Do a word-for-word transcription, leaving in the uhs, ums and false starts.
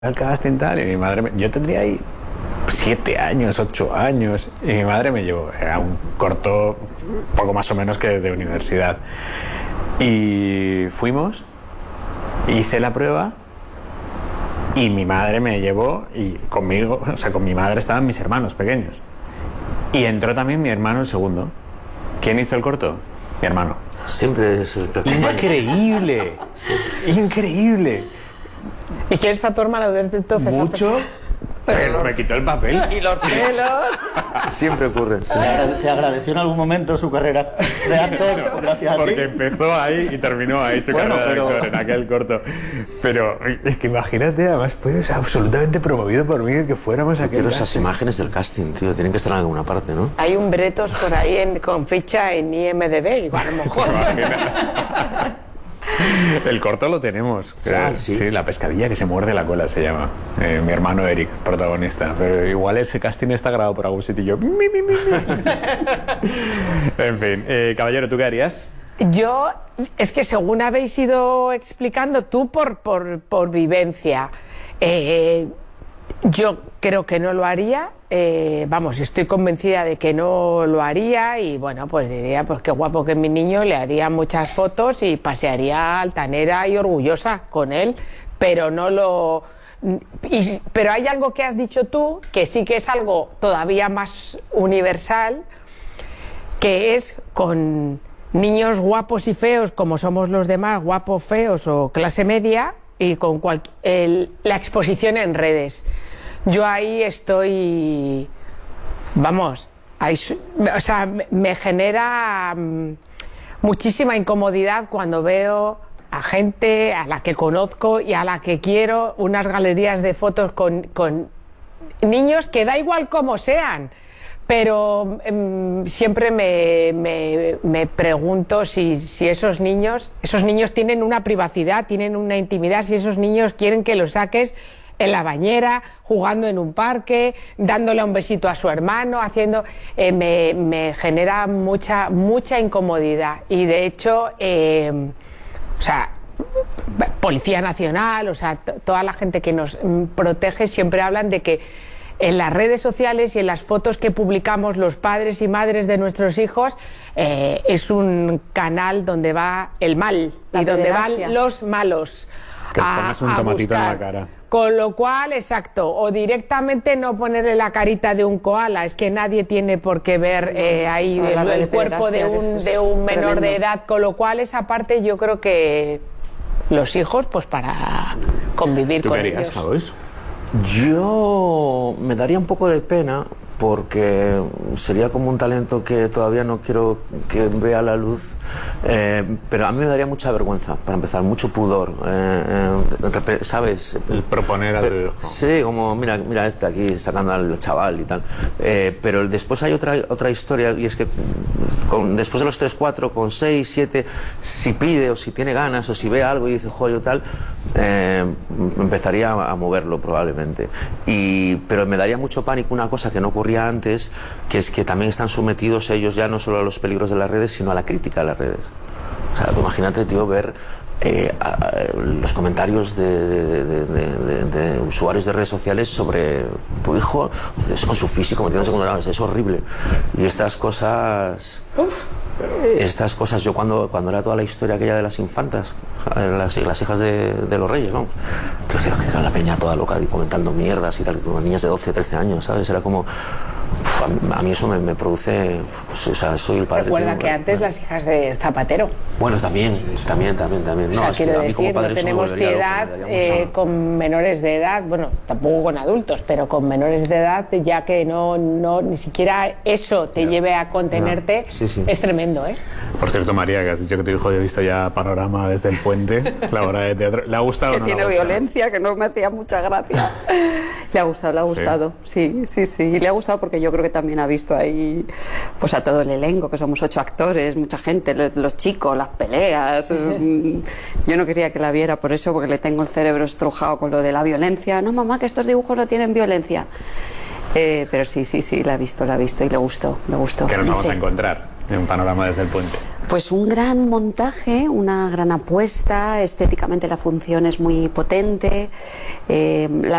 al casting tal, y mi madre, me, yo tendría ahí siete años, ocho años, y mi madre me llevó, era un corto poco más o menos que de universidad, y fuimos, hice la prueba, y mi madre me llevó, y conmigo, o sea, con mi madre estaban mis hermanos pequeños, y entró también mi hermano el segundo. ¿Quién hizo el corto? Mi hermano. Siempre es el que acompaña. Increíble, sí. Increíble. ¿Y quién está tu hermano desde entonces? Mucho, pero, pero me quitó el papel. Y los celos. Siempre ocurre. Sí. ¿Te agradeció en algún momento su carrera de actor? Gracias a ti. Porque empezó ahí y terminó ahí su bueno, carrera pero... de actor en aquel corto. Pero es que imagínate, además fue absolutamente promovido por mí el que fuéramos a aquel quiero casting. Esas imágenes del casting, tío, tienen que estar en alguna parte, ¿no? Hay un Bretos por ahí en, con ficha en I M D B, igual a lo mejor. El corto lo tenemos. Sí, eh, sí. sí, la pescadilla que se muerde la cola se llama. Eh, mi hermano Eric, protagonista. Pero igual ese casting está grabado por algún sitio y yo... Mi, mi, mi, mi. En fin, eh, caballero, ¿tú qué harías? Yo, es que según habéis ido explicando, tú por, por, por vivencia, eh, yo creo que no lo haría. Eh, vamos, estoy convencida de que no lo haría y bueno, pues diría, pues qué guapo que mi niño, le haría muchas fotos y pasearía altanera y orgullosa con él, pero no lo... Y, pero hay algo que has dicho tú, que sí que es algo todavía más universal, que es con niños guapos y feos, como somos los demás, guapos, feos o clase media, y con cual, el, la exposición en redes. Yo ahí estoy, vamos, ahí, o sea, me genera um, muchísima incomodidad cuando veo a gente a la que conozco y a la que quiero unas galerías de fotos con, con niños que da igual cómo sean, pero um, siempre me, me, me pregunto si, si esos niños, esos niños tienen una privacidad, tienen una intimidad, si esos niños quieren que los saques en la bañera, jugando en un parque, dándole un besito a su hermano, haciendo... Eh, me, me genera mucha, mucha incomodidad. Y de hecho, eh, o sea, Policía Nacional, o sea, toda la gente que nos protege siempre hablan de que en las redes sociales y en las fotos que publicamos los padres y madres de nuestros hijos eh, es un canal donde va el mal la y donde van los malos. Que pones un tomatito en la cara. Con lo cual, exacto, o directamente no ponerle la carita de un koala, es que nadie tiene por qué ver eh, ahí el, el cuerpo de un, de un menor tremendo. de edad, con lo cual esa parte yo creo que los hijos, pues para convivir con ellos. ¿Tú qué harías, Yo me daría un poco de pena porque sería como un talento que todavía no quiero que vea la luz, eh, pero a mí me daría mucha vergüenza, para empezar, mucho pudor, eh, eh, ¿sabes? El proponer a tu hijo. Sí, como, mira, mira este aquí sacando al chaval y tal, eh, pero después hay otra, otra historia, y es que con, después de los tres, cuatro, con seis, siete, si pide o si tiene ganas o si ve algo y dice, joder, o tal, eh, empezaría a moverlo probablemente, y, pero me daría mucho pánico una cosa que no ocurría antes, que es que también están sometidos ellos ya no solo a los peligros de las redes, sino a la crítica de las redes. O sea, tú imagínate, tío, ver eh, a, a, los comentarios de, de, de, de, de, de usuarios de redes sociales sobre tu hijo, con su físico, metiéndose con es horrible. Y estas cosas... Uf. Estas cosas, yo cuando, cuando era toda la historia aquella de las infantas, las, las hijas de, de los reyes, vamos, que, que, que la peña toda loca y comentando mierdas y tal, y niñas de doce, trece años, ¿sabes? Era como... Uf, a, a mí eso me, me produce... Pues, o sea, soy el padre... Recuerda tengo, que antes ¿no? las hijas de Zapatero. Bueno, también, también, también, también. No, o sea, es que quiero a mí decir, como padre no tenemos piedad loco, eh, mucho... con menores de edad, bueno, tampoco con adultos, pero con menores de edad, ya que no, no ni siquiera eso te yeah. lleve a contenerte, yeah. sí, sí. es tremendo, ¿eh? Por cierto, María, que has dicho que tu hijo ha visto ya Panorama desde el puente, la obra de teatro. ¿Le ha gustado que o no tiene le ha gustado? violencia, que no me hacía mucha gracia. Le ha gustado, le ha gustado, sí, sí, sí. Y le ha gustado porque yo creo que también ha visto ahí pues a todo el elenco, que somos ocho actores, mucha gente, los, los chicos, las peleas. Yo no quería que la viera por eso, porque le tengo el cerebro estrujado con lo de la violencia. No, mamá, que estos dibujos no tienen violencia. Eh, pero sí, sí, sí, la ha visto, la ha visto y le gustó, le gustó. Que nos Dice, vamos a encontrar en un Panorama desde el puente. Pues un gran montaje, una gran apuesta, estéticamente la función es muy potente, eh, la